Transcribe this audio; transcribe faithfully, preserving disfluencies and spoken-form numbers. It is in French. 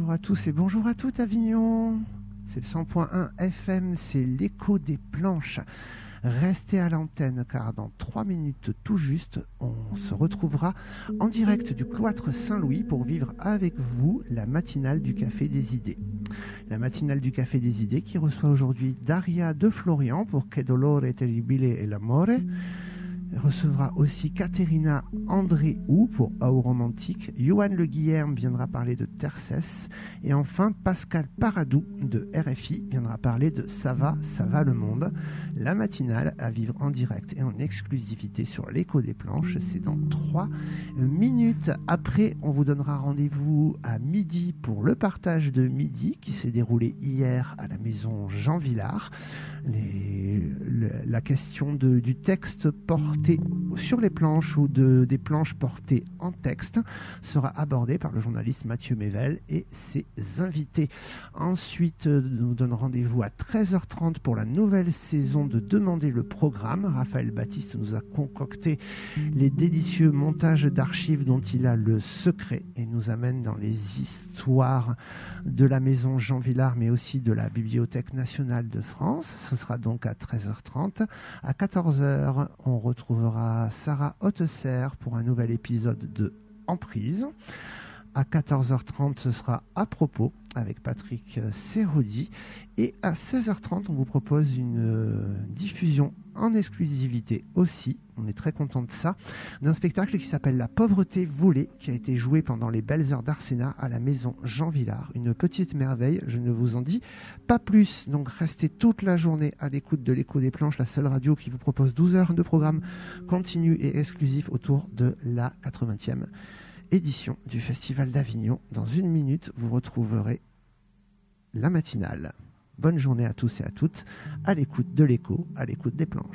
Bonjour à tous et bonjour à toutes Avignon. C'est le cent point un F M, c'est l'écho des planches. Restez à l'antenne car dans trois minutes tout juste, on se retrouvera en direct du cloître Saint-Louis pour vivre avec vous la matinale du Café des Idées. La matinale du Café des Idées qui reçoit aujourd'hui Daria de Florian pour Che dolore terribile e l'amore. Recevra aussi Caterina Andréou pour Au romantique. Johan Le Guillerme viendra parler de Tercès. Et enfin, Pascal Paradou de R F I viendra parler de Ça va, ça va le monde. La matinale à vivre en direct et en exclusivité sur l'écho des planches. C'est dans trois minutes. Après, on vous donnera rendez-vous à midi pour le partage de midi qui s'est déroulé hier à la maison Jean Villard. Les, le, la question de, du texte porté sur les planches ou de, des planches portées en texte sera abordée par le journaliste Mathieu Mével et ses invités. Ensuite, nous donne rendez-vous à treize heures trente pour la nouvelle saison de Demander le programme. Raphaël Baptiste nous a concocté les délicieux montages d'archives dont il a le secret et nous amène dans les histoires de la maison Jean Villard mais aussi de la Bibliothèque nationale de France. Ce sera donc à treize heures trente. À quatorze heures, on retrouvera Sarah Hautesser pour un nouvel épisode de Emprise. À quatorze heures trente, ce sera À propos avec Patrick Serrodi. Et à seize heures trente, on vous propose une euh, diffusion en exclusivité aussi, on est très content de ça, d'un spectacle qui s'appelle La pauvreté volée, qui a été joué pendant les belles heures d'Arsénat à la maison Jean Villard. Une petite merveille, je ne vous en dis pas plus. Donc restez toute la journée à l'écoute de l'écho des planches, la seule radio qui vous propose douze heures de programme continu et exclusif autour de la quatre-vingtième édition du Festival d'Avignon. Dans une minute, vous retrouverez la matinale. Bonne journée à tous et à toutes, à l'écoute de l'écho, à l'écoute des planches.